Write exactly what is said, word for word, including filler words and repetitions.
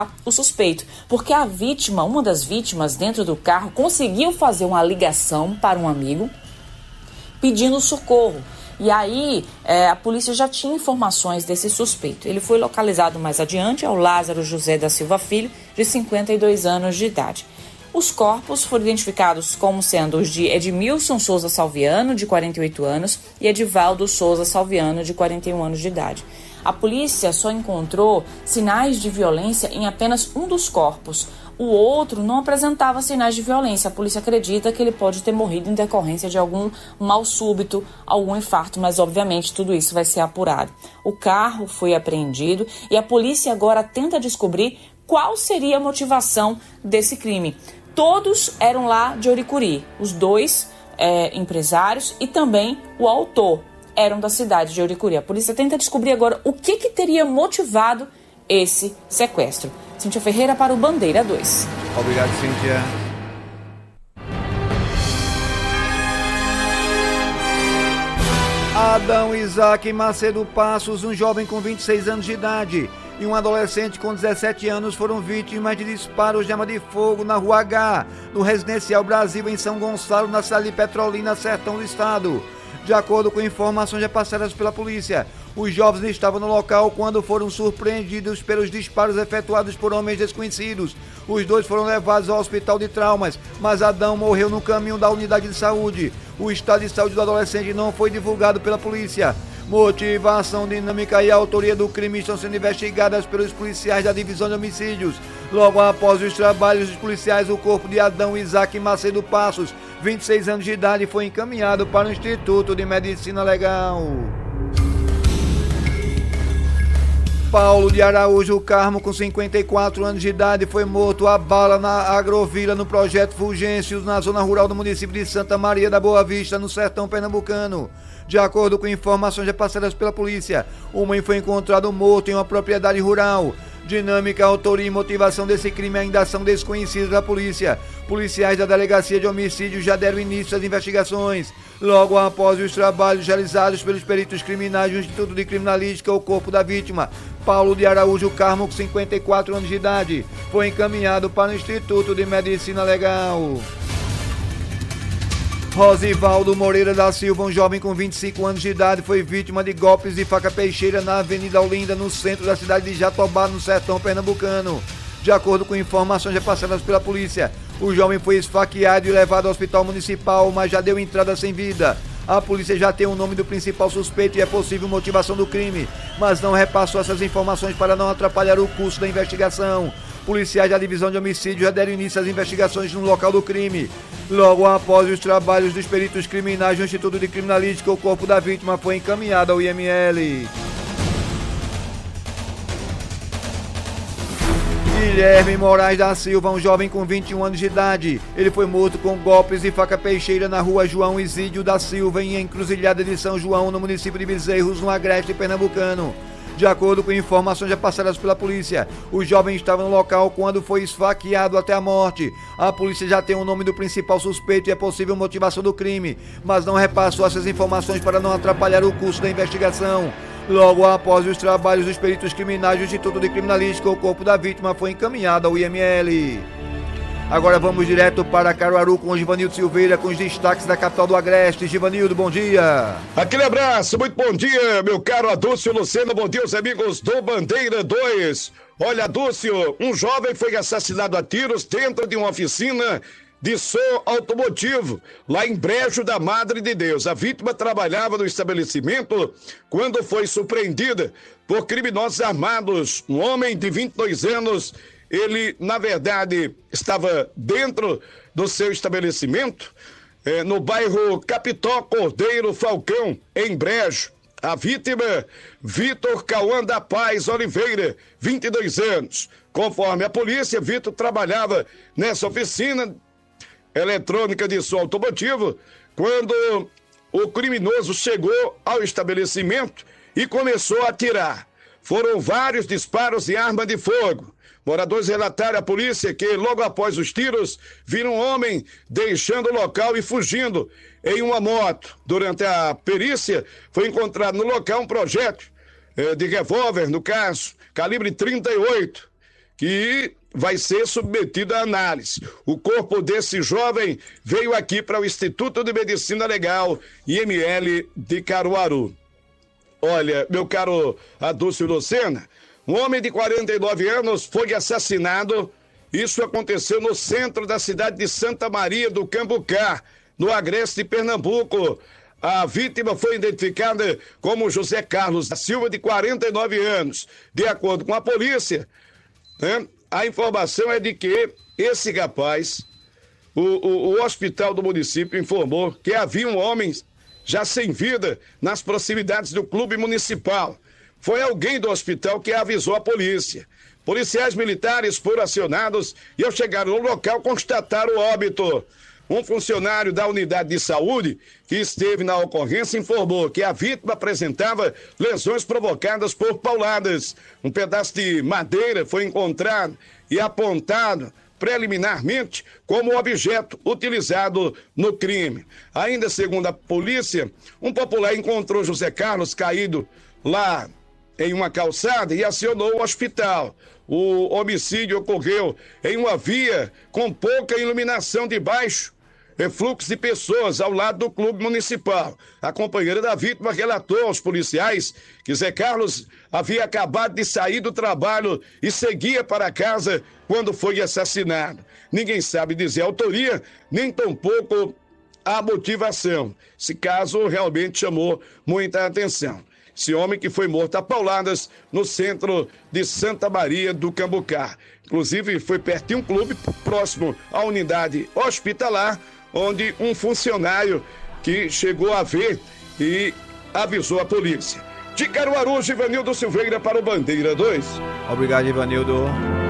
o suspeito, porque a vítima, uma das vítimas dentro do carro, conseguiu fazer uma ligação para um amigo pedindo socorro. E aí é, a polícia já tinha informações desse suspeito. Ele foi localizado mais adiante, é o Lázaro José da Silva Filho, de cinquenta e dois anos de idade. Os corpos foram identificados como sendo os de Edmilson Souza Salviano, de quarenta e oito anos, e Edivaldo Souza Salviano, de quarenta e um anos de idade. A polícia só encontrou sinais de violência em apenas um dos corpos. O outro não apresentava sinais de violência. A polícia acredita que ele pode ter morrido em decorrência de algum mal súbito, algum infarto, mas obviamente tudo isso vai ser apurado. O carro foi apreendido e a polícia agora tenta descobrir qual seria a motivação desse crime. Todos eram lá de Oricuri, os dois é, empresários e também o autor eram da cidade de Oricuri. A polícia tenta descobrir agora o que, que teria motivado esse sequestro. Cíntia Ferreira para o Bandeira dois. Obrigado, Cíntia. Adão Isaac Macedo Passos, um jovem com vinte e seis anos de idade, e um adolescente com dezessete anos foram vítimas de disparos de arma de fogo na Rua H, no Residencial Brasil, em São Gonçalo, na cidade de Petrolina, sertão do estado. De acordo com informações repassadas pela polícia, os jovens estavam no local quando foram surpreendidos pelos disparos efetuados por homens desconhecidos. Os dois foram levados ao hospital de traumas, mas Adão morreu no caminho da unidade de saúde. O estado de saúde do adolescente não foi divulgado pela polícia. Motivação, dinâmica e autoria do crime estão sendo investigadas pelos policiais da Divisão de Homicídios. Logo após os trabalhos dos policiais, o corpo de Adão Isaac Macedo Passos, vinte e seis anos de idade, foi encaminhado para o Instituto de Medicina Legal. Paulo de Araújo Carmo, com cinquenta e quatro anos de idade, foi morto a bala na Agrovila, no projeto Fulgêncios, na zona rural do município de Santa Maria da Boa Vista, no sertão pernambucano. De acordo com informações repassadas pela polícia, o homem foi encontrado morto em uma propriedade rural. Dinâmica, autoria e motivação desse crime ainda são desconhecidas da polícia. Policiais da Delegacia de Homicídios já deram início às investigações. Logo após os trabalhos realizados pelos peritos criminais do Instituto de Criminalística, o corpo da vítima, Paulo de Araújo Carmo, com cinquenta e quatro anos de idade, foi encaminhado para o Instituto de Medicina Legal. Rosivaldo Moreira da Silva, um jovem com vinte e cinco anos de idade, foi vítima de golpes de faca peixeira na Avenida Olinda, no centro da cidade de Jatobá, no sertão pernambucano. De acordo com informações repassadas pela polícia, o jovem foi esfaqueado e levado ao hospital municipal, mas já deu entrada sem vida. A polícia já tem o nome do principal suspeito e é possível motivação do crime, mas não repassou essas informações para não atrapalhar o curso da investigação. Policiais da Divisão de Homicídio já deram início às investigações no local do crime. Logo após os trabalhos dos peritos criminais do Instituto de Criminalística, o corpo da vítima foi encaminhado ao I M L. Guilherme Moraes da Silva, um jovem com vinte e um anos de idade. Ele foi morto com golpes de faca peixeira na rua João Isídio da Silva, em Encruzilhada de São João, no município de Bezerros, no agreste pernambucano. De acordo com informações já passadas pela polícia, o jovem estava no local quando foi esfaqueado até a morte. A polícia já tem o nome do principal suspeito e é possível motivação do crime, mas não repassou essas informações para não atrapalhar o curso da investigação. Logo após os trabalhos dos peritos criminais do Instituto de Criminalística, o corpo da vítima foi encaminhado ao I M L. Agora vamos direto para Caruaru com o Givanildo Silveira com os destaques da capital do Agreste. Givanildo, bom dia. Aquele abraço, muito bom dia, meu caro Adúcio Lucena, bom dia aos amigos do Bandeira dois. Olha, Adúcio, um jovem foi assassinado a tiros dentro de uma oficina de som automotivo, lá em Brejo da Madre de Deus. A vítima trabalhava no estabelecimento quando foi surpreendida por criminosos armados. Um homem de vinte e dois anos, ele, na verdade, estava dentro do seu estabelecimento, eh, no bairro Capitó Cordeiro Falcão, em Brejo. A vítima, Vitor Cauã da Paz Oliveira, vinte e dois anos. Conforme a polícia, Vitor trabalhava nessa oficina eletrônica de som automotivo quando o criminoso chegou ao estabelecimento e começou a atirar. Foram vários disparos de arma de fogo. Moradores relataram à polícia que logo após os tiros viram um homem deixando o local e fugindo em uma moto. Durante a perícia foi encontrado no local um projétil eh, de revólver, no caso, calibre trinta e oito, que vai ser submetido à análise. O corpo desse jovem veio aqui para o Instituto de Medicina Legal, I M L de Caruaru. Olha, meu caro Adúcio Lucena, um homem de quarenta e nove anos foi assassinado. Isso aconteceu no centro da cidade de Santa Maria do Cambucá, no Agreste de Pernambuco. A vítima foi identificada como José Carlos da Silva, de quarenta e nove anos. De acordo com a polícia, né, a informação é de que esse rapaz, o, o, o hospital do município informou que havia um homem já sem vida nas proximidades do clube municipal. Foi alguém do hospital que avisou a polícia. Policiais militares foram acionados e, ao chegar no local, constataram o óbito. Um funcionário da unidade de saúde que esteve na ocorrência informou que a vítima apresentava lesões provocadas por pauladas. Um pedaço de madeira foi encontrado e apontado preliminarmente como objeto utilizado no crime. Ainda segundo a polícia, um popular encontrou José Carlos caído lá em uma calçada e acionou o hospital. O homicídio ocorreu em uma via com pouca iluminação de baixo fluxo de pessoas ao lado do clube municipal. A companheira da vítima relatou aos policiais que Zé Carlos havia acabado de sair do trabalho e seguia para casa quando foi assassinado. Ninguém sabe dizer a autoria, nem tampouco a motivação. Esse caso realmente chamou muita atenção. Esse homem que foi morto a pauladas no centro de Santa Maria do Cambucá. Inclusive, foi perto de um clube próximo à unidade hospitalar, onde um funcionário que chegou a ver e avisou a polícia. De Caruaru, Givanildo Silveira para o Bandeira dois. Obrigado, Givanildo.